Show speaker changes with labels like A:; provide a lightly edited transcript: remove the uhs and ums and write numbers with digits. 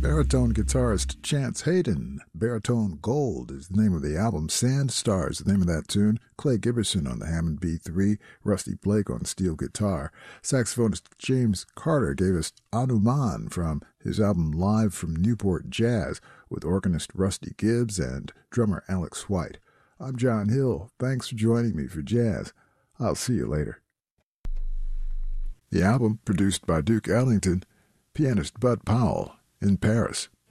A: Baritone guitarist Chance Hayden. Baritone Gold is the name of the album. Sand Stars, the name of that tune. Clay Giberson on the Hammond B3. Rusty Blake on steel guitar. Saxophonist James Carter gave us Anuman from his album Live from Newport Jazz with organist Rusty Gibbs and drummer Alex White. I'm John Hill. Thanks for joining me for jazz. I'll see you later. The album, produced by Duke Ellington, pianist Bud Powell in Paris.